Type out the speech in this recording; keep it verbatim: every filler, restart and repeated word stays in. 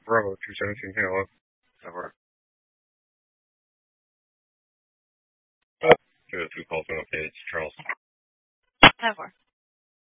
Bravo two seventeen, hello. Over. Two oh two calls on the page, Charles. Over.